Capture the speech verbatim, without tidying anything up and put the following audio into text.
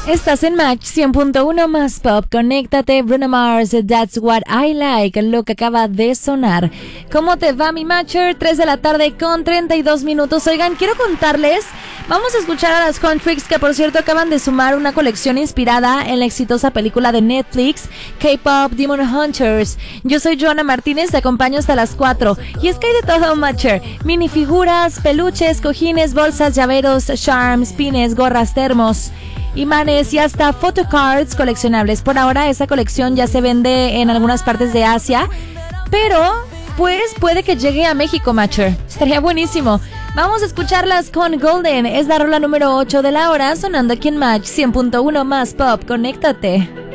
Estás en Match cien punto uno más Pop. Conéctate, Bruno Mars, That's What I Like, lo que acaba de sonar. ¿Cómo te va, mi Matcher? tres de la tarde con treinta y dos minutos. Oigan, quiero contarles, vamos a escuchar a las Contrix, que por cierto acaban de sumar una colección inspirada en la exitosa película de Netflix, K-Pop Demon Hunters. Yo soy Joana Martínez, te acompaño hasta las cuatro. Y es que hay de todo, Matcher. Minifiguras, peluches, cojines, bolsas, llaveros, charms, pines, gorras, termos, imanes y hasta photocards coleccionables. Por ahora esa colección ya se vende en algunas partes de Asia, pero pues puede que llegue a México, Matcher. Estaría buenísimo. Vamos a escucharlas con Golden. Es la rola número ocho de la hora, sonando aquí en Match cien punto uno más Pop. Conéctate.